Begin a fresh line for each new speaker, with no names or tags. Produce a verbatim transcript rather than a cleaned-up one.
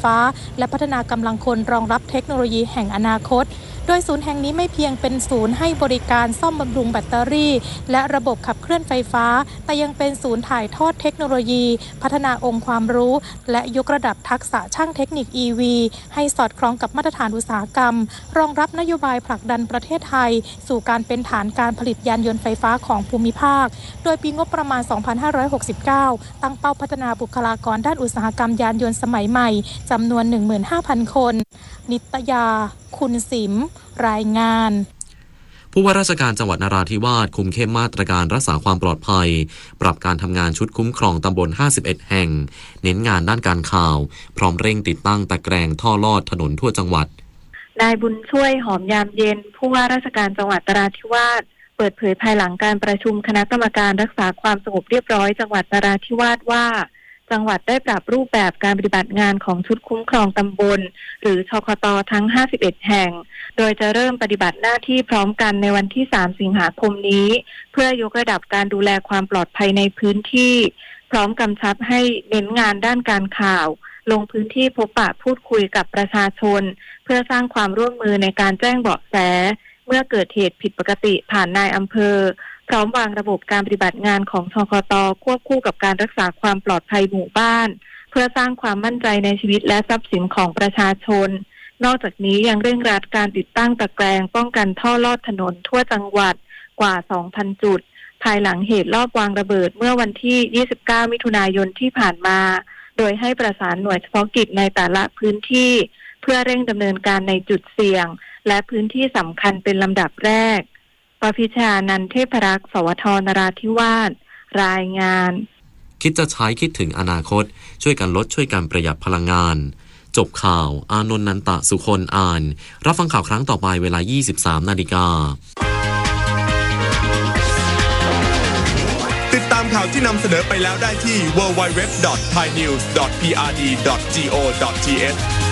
ฟ้าและพัฒนากำลังคนรองรับเทคโนโลยีแห่งอนาคตโดยศูนย์แห่งนี้ไม่เพียงเป็นศูนย์ให้บริการซ่อมบำรุงแบตเตอรี่และระบบขับเคลื่อนไฟฟ้าแต่ยังเป็นศูนย์ถ่ายทอดเทคโนโลยีพัฒนาองค์ความรู้และยกระดับทักษะช่างเทคนิค อี วี ให้สอดคล้องกับมาตรฐานอุตสาหกรรมรองรับนโยบายผลักดันประเทศไทยสู่การเป็นฐานการผลิตยานยนต์ไฟฟ้าของภูมิภาคโดยปีงบประมาณ สองพันห้าร้อยหกสิบเก้า ตั้งเป้าพัฒนาบุคลากรด้านอุตสาหกรรมยานยนต์สมัยใหม่จำนวน หนึ่งหมื่นห้าพัน คนนิตยาคุณสิมรายงาน
ผู้ว่าราชการจังหวัดนราธิวาสคุมเข้มมาตรการรักษาความปลอดภัยปรับการทำงานชุดคุ้มครองตำบลห้าสิบเอ็ดแห่งเน้นงานด้านการข่าวพร้อมเร่งติดตั้งตะแกรงท่อลอดถนนทั่วจังหวัด
นายบุญช่วยหอมยามเย็นผู้ว่าราชการจังหวัดนราธิวาสเปิดเผยภายหลังการประชุมคณะกรรมการรักษาความสงบเรียบร้อยจังหวัดนราธิวาสว่าจังหวัดได้ปรับรูปแบบการปฏิบัติงานของชุดคุ้มครองตำบลหรือชคต.ทั้งห้าสิบเอ็ดแห่งโดยจะเริ่มปฏิบัติหน้าที่พร้อมกันในวันที่สามสิงหาคมนี้เพื่อยกระดับการดูแลความปลอดภัยในพื้นที่พร้อมกำชับให้เน้นงานด้านการข่าวลงพื้นที่พบปะพูดคุยกับประชาชนเพื่อสร้างความร่วมมือในการแจ้งเบาะแสเมื่อเกิดเหตุผิดปกติผ่านนายอำเภอพร้อมวางระบบการปฏิบัติงานของชคต.ควบคู่กับการรักษาความปลอดภัยหมู่บ้านเพื่อสร้างความมั่นใจในชีวิตและทรัพย์สินของประชาชนนอกจากนี้ยังเร่งรัดการติดตั้งตะแกรงป้องกันท่อลอดถนนทั่วจังหวัดกว่า สองพัน จุดภายหลังเหตุลอบวางระเบิดเมื่อวันที่ยี่สิบเก้ามิถุนายนที่ผ่านมาโดยให้ประสานหน่วยเฉพาะกิจในแต่ละพื้นที่เพื่อเร่งดำเนินการในจุดเสี่ยงและพื้นที่สำคัญเป็นลำดับแรกปพิชานันท์เทพรักษ์สวทนราธิวาสรายงาน
คิดจะใช้คิดถึงอนาคตช่วยกันลดช่วยกันประหยัดพลังงานจบข่าวอานนท์นันตะสุคนอ่านรับฟังข่าวครั้งต่อไปเวลา ยี่สิบสามนาฬิกา
ติดตามข่าวที่นำเสนอไปแล้วได้ที่ ดับเบิลยู ดับเบิลยู ดับเบิลยู ดอท ไทยนิวส์ ดอท พี อาร์ ดี ดอท จี โอ ดอท ที เอช